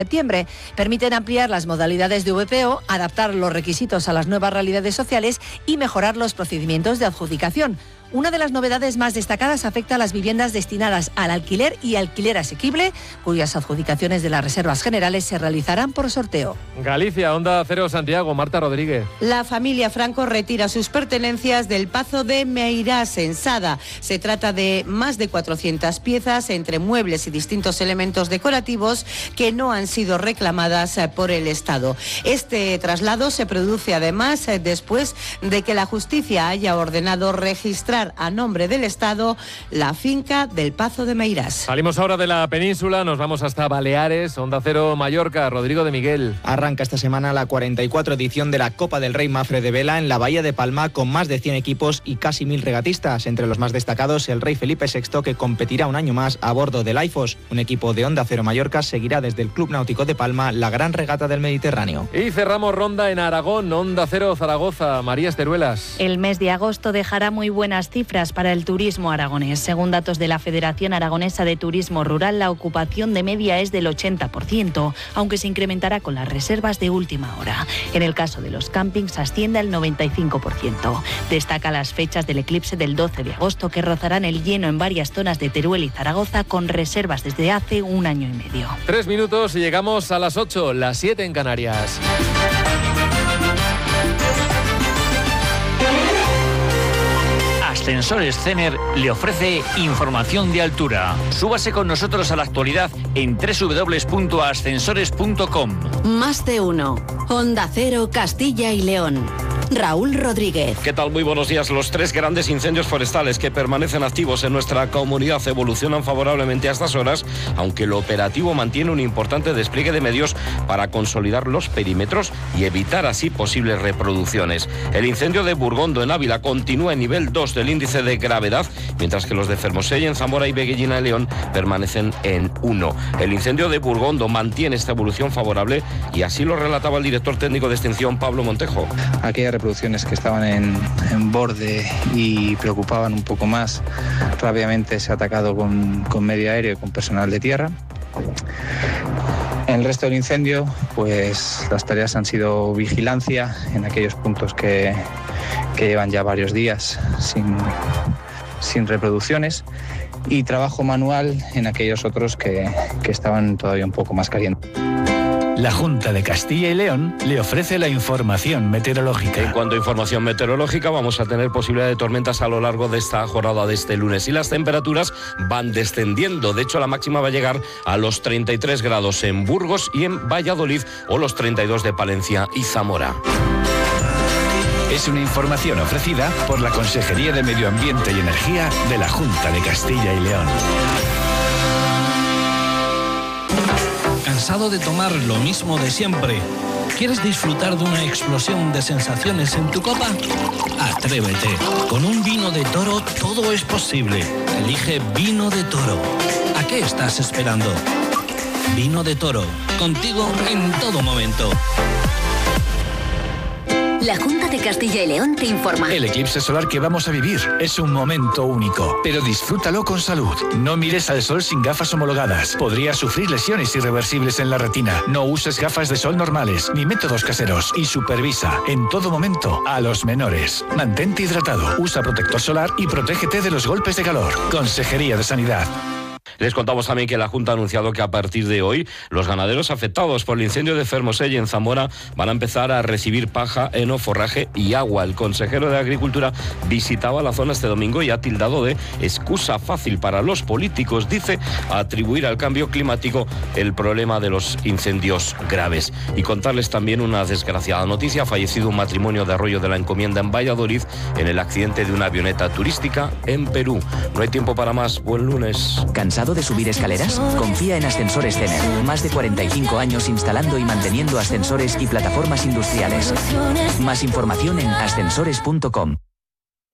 septiembre. Permiten ampliar las modalidades de VPO, adaptar los requisitos a las nuevas realidades sociales y mejorar los procedimientos de adjudicación. Una de las novedades más destacadas afecta a las viviendas destinadas al alquiler y alquiler asequible, cuyas adjudicaciones de las reservas generales se realizarán por sorteo. Galicia, Onda Cero Santiago, Marta Rodríguez. La familia Franco retira sus pertenencias del Pazo de Meirás, en Sada. Se trata de más de 400 piezas entre muebles y distintos elementos decorativos que no han sido reclamadas por el Estado. Este traslado se produce además después de que la justicia haya ordenado registrar a nombre del Estado la finca del Pazo de Meirás. Salimos ahora de la península, nos vamos hasta Baleares, Onda Cero Mallorca, Rodrigo de Miguel. Arranca esta semana la 44 edición de la Copa del Rey Mafre de Vela en la Bahía de Palma, con más de 100 equipos y casi 1000 regatistas. Entre los más destacados, el Rey Felipe VI, que competirá un año más a bordo del AIFOS. Un equipo de Onda Cero Mallorca seguirá desde el Club Náutico de Palma la gran regata del Mediterráneo. Y cerramos ronda en Aragón, Onda Cero Zaragoza, María Esteruelas. El mes de agosto dejará muy buenas cifras para el turismo aragonés. Según datos de la Federación Aragonesa de Turismo Rural, la ocupación de media es del 80%, aunque se incrementará con las reservas de última hora. En el caso de los campings asciende al 95%. Destaca las fechas del eclipse del 12 de agosto, que rozarán el lleno en varias zonas de Teruel y Zaragoza, con reservas desde hace un año y medio. 3 minutos y llegamos a las 8, las 7 en Canarias. Ascensores Cener le ofrece información de altura. Súbase con nosotros a la actualidad en www.ascensores.com. Más de uno. Onda Cero, Castilla y León. Raúl Rodríguez. ¿Qué tal? Muy buenos días. Los 3 grandes incendios forestales que permanecen activos en nuestra comunidad evolucionan favorablemente a estas horas, aunque el operativo mantiene un importante despliegue de medios para consolidar los perímetros y evitar así posibles reproducciones. El incendio de Burgondo en Ávila continúa en nivel 2 del índice de gravedad, mientras que los de Fermoselle en Zamora y Veguellina de León permanecen en 1. El incendio de Burgondo mantiene esta evolución favorable y así lo relataba el director técnico de extinción, Pablo Montejo. Aquellas reproducciones que estaban en borde y preocupaban un poco más, rápidamente se ha atacado con medio aéreo y con personal de tierra. En el resto del incendio, pues las tareas han sido vigilancia en aquellos puntos que llevan ya varios días sin reproducciones, y trabajo manual en aquellos otros que estaban todavía un poco más calientes. La Junta de Castilla y León le ofrece la información meteorológica. En cuanto a información meteorológica, vamos a tener posibilidad de tormentas a lo largo de esta jornada de este lunes, y las temperaturas van descendiendo. De hecho, la máxima va a llegar a los 33 grados en Burgos y en Valladolid, o los 32 de Palencia y Zamora. Es una información ofrecida por la Consejería de Medio Ambiente y Energía de la Junta de Castilla y León. ¿Cansado de tomar lo mismo de siempre? ¿Quieres disfrutar de una explosión de sensaciones en tu copa? Atrévete. Con un vino de Toro todo es posible. Elige Vino de Toro. ¿A qué estás esperando? Vino de Toro. Contigo en todo momento. La Junta de Castilla y León te informa. El eclipse solar que vamos a vivir es un momento único, pero disfrútalo con salud. No mires al sol sin gafas homologadas. Podrías sufrir lesiones irreversibles en la retina. No uses gafas de sol normales ni métodos caseros, y supervisa en todo momento a los menores. Mantente hidratado, usa protector solar y protégete de los golpes de calor. Consejería de Sanidad. Les contamos también que la Junta ha anunciado que a partir de hoy los ganaderos afectados por el incendio de Fermoselle en Zamora van a empezar a recibir paja, heno, forraje y agua. El consejero de Agricultura visitaba la zona este domingo y ha tildado de excusa fácil para los políticos, dice, atribuir al cambio climático el problema de los incendios graves. Y contarles también una desgraciada noticia: ha fallecido un matrimonio de Arroyo de la Encomienda en Valladolid en el accidente de una avioneta turística en Perú. No hay tiempo para más. Buen lunes. ¿Cansado de subir escaleras? Confía en Ascensores Cener. Más de 45 años instalando y manteniendo ascensores y plataformas industriales. Más información en ascensores.com.